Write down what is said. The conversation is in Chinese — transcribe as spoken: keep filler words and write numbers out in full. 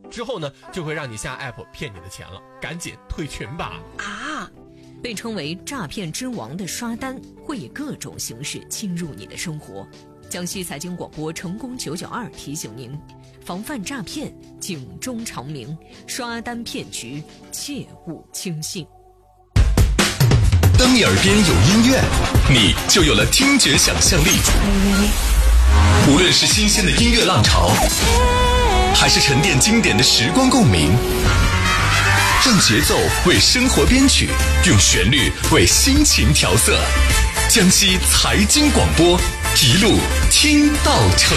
之后呢，就会让你下 app 骗你的钱了，赶紧退群吧！ 啊，被称为诈骗之王的刷单会以各种形式侵入你的生活。江西财经广播成功九九二提醒您，防范诈骗，警钟长鸣，刷单骗局切勿轻信。 当你耳边有音乐，你就有了听觉想象力。无论是新鲜的音乐浪潮，还是沉淀经典的时光共鸣，让节奏为生活编曲，用旋律为心情调色。江西财经广播，一路听到成